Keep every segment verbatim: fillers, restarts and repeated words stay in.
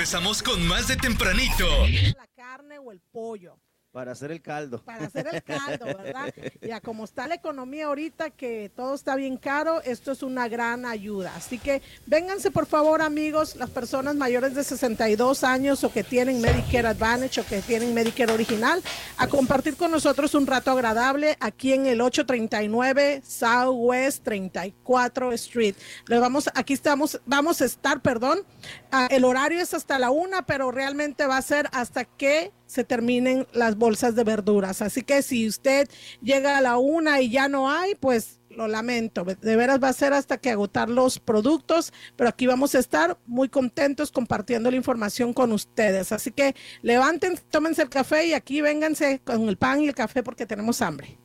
regresamos con más de Tempranito. La carne o el pollo. Para hacer el caldo. Para hacer el caldo, ¿verdad? Ya como está la economía ahorita, que todo está bien caro, esto es una gran ayuda. Así que vénganse por favor, amigos, las personas mayores de sesenta y dos años o que tienen Medicare Advantage o que tienen Medicare original, a compartir con nosotros un rato agradable aquí en el ochocientos treinta y nueve Southwest treinta y cuatro Street. Les vamos, aquí estamos, vamos a estar, perdón, uh, el horario es hasta la una, pero realmente va a ser hasta que se terminen las bolsas de verduras. Así que si usted llega a la una y ya no hay, pues lo lamento. De veras va a ser hasta que agotar los productos, pero aquí vamos a estar muy contentos compartiendo la información con ustedes. Así que levanten, tómense el café y aquí vénganse con el pan y el café porque tenemos hambre.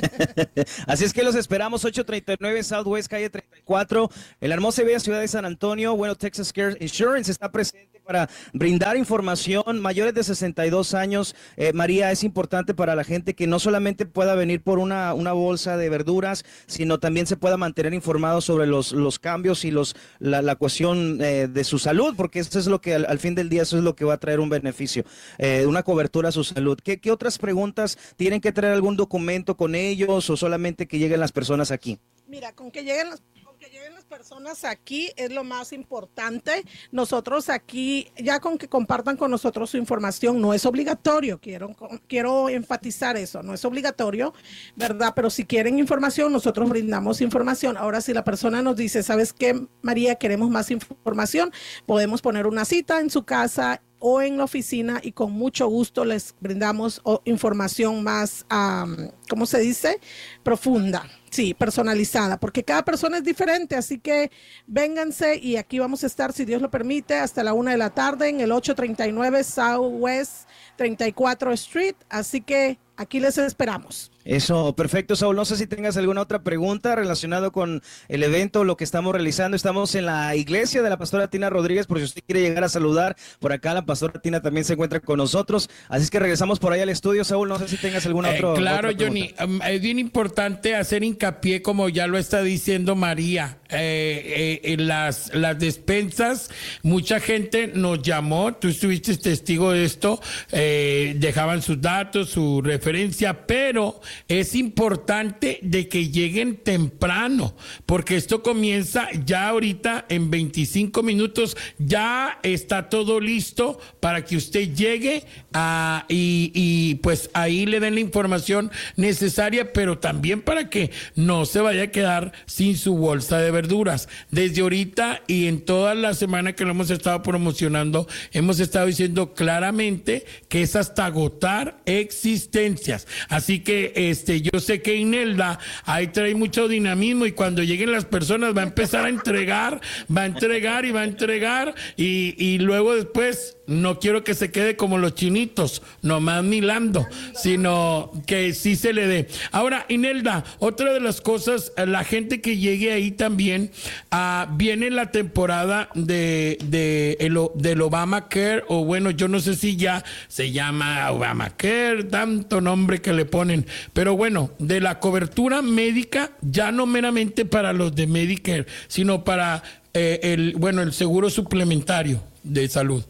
Así es que los esperamos, ochocientos treinta y nueve Southwest, calle treinta y cuatro, en la hermosa y bella ciudad de San Antonio. Bueno, Texas Care Insurance está presente para brindar información. Mayores de sesenta y dos años, eh, María, es importante para la gente que no solamente pueda venir por una, una bolsa de verduras, sino también se pueda mantener informado sobre los, los cambios y los la, la cuestión eh, de su salud, porque eso es lo que al, al fin del día, eso es lo que va a traer un beneficio, eh, una cobertura a su salud. ¿Qué, qué otras preguntas? ¿Tienen que traer algún documento con ellos o solamente que lleguen las personas aquí? Mira, con que lleguen las que lleguen las personas aquí es lo más importante. Nosotros aquí, ya con que compartan con nosotros su información, no es obligatorio, quiero, quiero enfatizar eso, no es obligatorio, ¿verdad? Pero si quieren información, nosotros brindamos información. Ahora, si la persona nos dice, ¿sabes qué, María? Queremos más información, podemos poner una cita en su casa o en la oficina y con mucho gusto les brindamos oh, información más, um, ¿cómo se dice? Profunda, sí, personalizada, porque cada persona es diferente, así que vénganse y aquí vamos a estar, si Dios lo permite, hasta la una de la tarde en el ochocientos treinta y nueve Southwest treinta y cuatro Street, así que aquí les esperamos. Eso, perfecto, Saúl. No sé si tengas alguna otra pregunta relacionada con el evento, lo que estamos realizando. Estamos en la iglesia de la pastora Tina Rodríguez, por si usted quiere llegar a saludar. Por acá la pastora Tina también se encuentra con nosotros. Así es que regresamos por ahí al estudio, Saúl. No sé si tengas alguna eh, otra Claro, otra Johnny, um, es bien importante hacer hincapié, como ya lo está diciendo María, eh, eh, en las, las despensas. Mucha gente nos llamó, tú estuviste testigo de esto, eh, dejaban sus datos, su referencia, pero es importante de que lleguen temprano, porque esto comienza ya ahorita en veinticinco minutos, ya está todo listo para que usted llegue a, y, y pues ahí le den la información necesaria, pero también para que no se vaya a quedar sin su bolsa de verduras. Desde ahorita y en toda la semana que lo hemos estado promocionando, hemos estado diciendo claramente que es hasta agotar existencias. Así que este yo sé que Inelda ahí trae mucho dinamismo y cuando lleguen las personas va a empezar a entregar, va a entregar y va a entregar y, y luego después no quiero que se quede como los chinitos, nomás milando, sino que sí se le dé. Ahora, Inelda, otra de las cosas, la gente que llegue ahí también, uh, viene la temporada de, de el, del Obamacare, o bueno, yo no sé si ya se llama Obamacare, tanto nombre que le ponen, pero bueno, de la cobertura médica, ya no meramente para los de Medicare, sino para eh, el, bueno, el seguro suplementario de salud.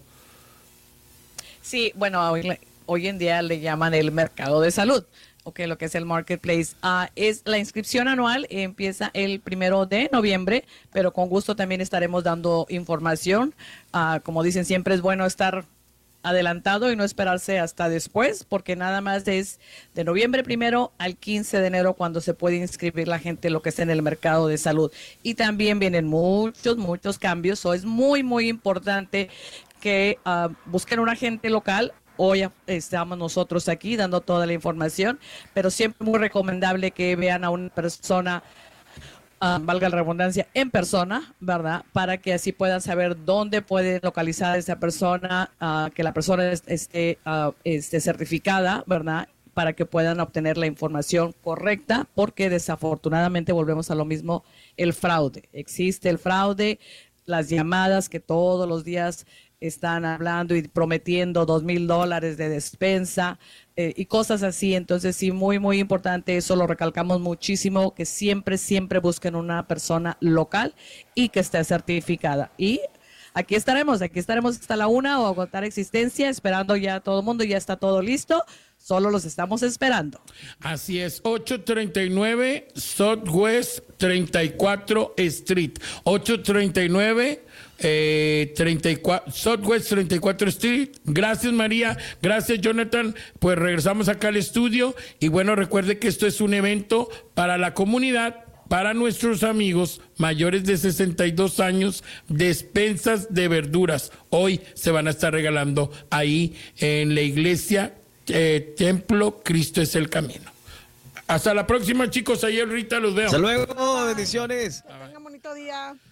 Sí, bueno, hoy, hoy en día le llaman el mercado de salud, okay, lo que es el marketplace. Uh, es la inscripción anual, eh, empieza el primero de noviembre, pero con gusto también estaremos dando información. Uh, como dicen, siempre es bueno estar adelantado y no esperarse hasta después, porque nada más es de noviembre primero al quince de enero cuando se puede inscribir la gente lo que es en el mercado de salud. Y también vienen muchos, muchos cambios, so es muy, muy importante que uh, busquen un agente local. Hoy estamos nosotros aquí dando toda la información, pero siempre muy recomendable que vean a una persona, uh, valga la redundancia, en persona, ¿verdad? Para que así puedan saber dónde pueden localizar a esa persona, uh, que la persona esté, uh, esté certificada, ¿verdad? Para que puedan obtener la información correcta, porque desafortunadamente volvemos a lo mismo, el fraude. Existe el fraude, las llamadas que todos los días están hablando y prometiendo dos mil dólares de despensa eh, y cosas así. Entonces sí, muy muy importante, eso lo recalcamos muchísimo, que siempre siempre busquen una persona local y que esté certificada. Y aquí estaremos, aquí estaremos hasta la una o agotar existencia, esperando ya a todo el mundo, ya está todo listo. Solo los estamos esperando. Así es, ochocientos treinta y nueve Southwest treinta y cuatro Street. ochocientos treinta y nueve eh, treinta y cuatro, Southwest treinta y cuatro Street. Gracias, María. Gracias, Jonathan. Pues regresamos acá al estudio. Y bueno, recuerde que esto es un evento para la comunidad, para nuestros amigos mayores de sesenta y dos años, despensas de verduras. Hoy se van a estar regalando ahí en la iglesia Eh, Templo Cristo es el Camino. Hasta la próxima, chicos. Ayer Rita los veo. Hasta luego, bendiciones. Que tengan bonito día.